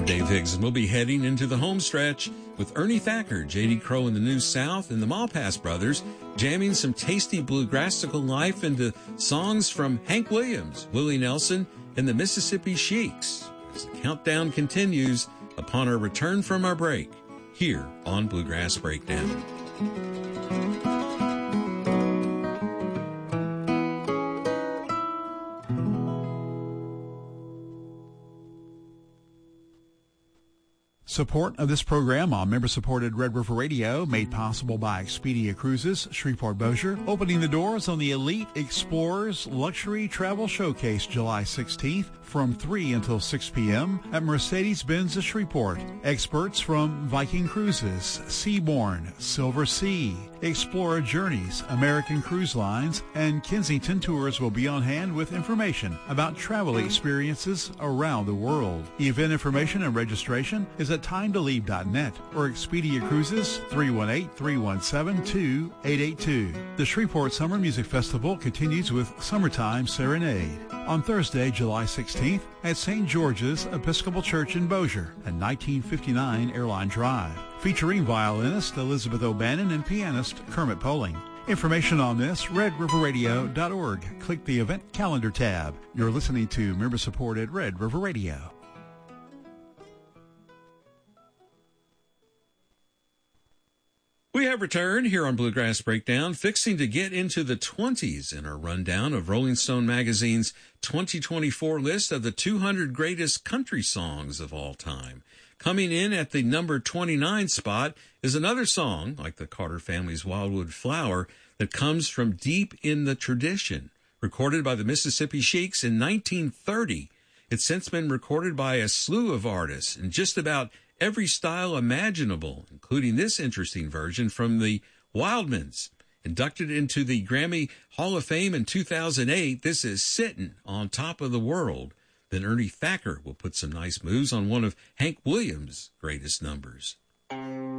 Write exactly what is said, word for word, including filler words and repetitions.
Dave Higgs, and we'll be heading into the home stretch with Ernie Thacker, J D Crowe and the New South, and the Malpass Brothers, jamming some tasty bluegrassical life into songs from Hank Williams, Willie Nelson, and the Mississippi Sheiks. As the countdown continues upon our return from our break, here on Bluegrass Breakdown. Support of this program on member-supported Red River Radio made possible by Expedia Cruises, Shreveport-Bossier, opening the doors on the Elite Explorers Luxury Travel Showcase July sixteenth from three until six p.m. at Mercedes-Benz of Shreveport. Experts from Viking Cruises, Seabourn, Silver Sea, Explorer Journeys, American Cruise Lines, and Kensington Tours will be on hand with information about travel experiences around the world. Event information and registration is at time to leave dot net or Expedia Cruises three one eight, three one seven, two eight eight two. The Shreveport Summer Music Festival continues with Summertime Serenade on Thursday, July sixteenth at Saint George's Episcopal Church in Bossier at nineteen fifty-nine Airline Drive, featuring violinist Elizabeth O'Bannon and pianist Kermit Poling. Information on this, red river radio dot org. Click the event calendar tab. You're listening to member-supported Red River Radio. We have returned here on Bluegrass Breakdown, fixing to get into the twenties in our rundown of Rolling Stone Magazine's twenty twenty-four list of the two hundred greatest country songs of all time. Coming in at the number twenty-nine spot is another song, like the Carter family's Wildwood Flower, that comes from deep in the tradition. Recorded by the Mississippi Sheiks in nineteen thirty, it's since been recorded by a slew of artists in just about every style imaginable, including this interesting version from the Wildmans. Inducted into the Grammy Hall of Fame in two thousand eight, this is Sittin' on Top of the World. Then Ernie Thacker will put some nice moves on one of Hank Williams' greatest numbers.